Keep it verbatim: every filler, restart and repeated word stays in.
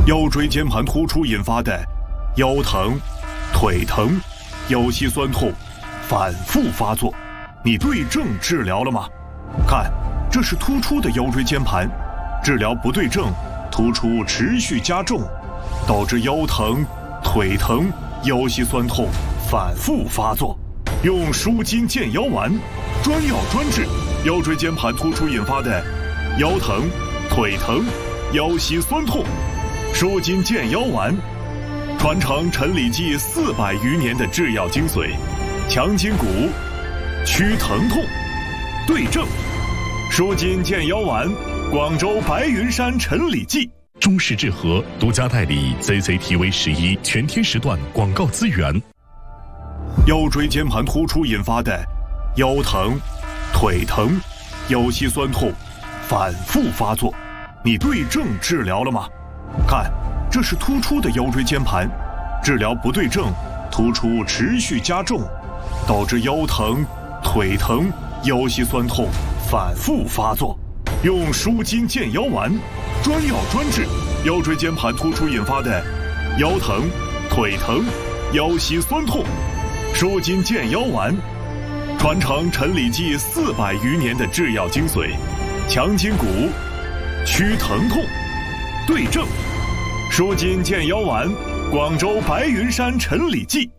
腰椎间盘突出引发的腰疼、腿疼、腰膝酸痛反复发作，你对症治疗了吗？看，这是突出的腰椎间盘，治疗不对症，突出持续加重，导致腰疼、腿疼、腰膝酸痛反复发作。用舒筋健腰丸，专药专治腰椎间盘突出引发的腰疼、腿疼、腰膝酸痛。舒筋健腰丸，传承陈李济四百余年的制药精髓，强筋骨，祛疼痛，对症。舒筋健腰丸，广州白云山陈李济。 中式治和独家代理 Z Z T V 十一全天时段广告资源。 腰椎间盘突出引发的腰疼、腿疼、腰膝酸痛反复发作，你对症治疗了吗？看，这是突出的腰椎间盘，治疗不对症，突出持续加重，导致腰疼、腿疼、腰膝酸痛反复发作。用舒筋健腰丸，专药专治腰椎间盘突出引发的腰疼、腿疼、腰膝酸痛。舒筋健腰丸，传承陈李济四百余年的制药精髓，强筋骨，祛疼痛，对症。舒筋健腰丸，广州白云山陈李济。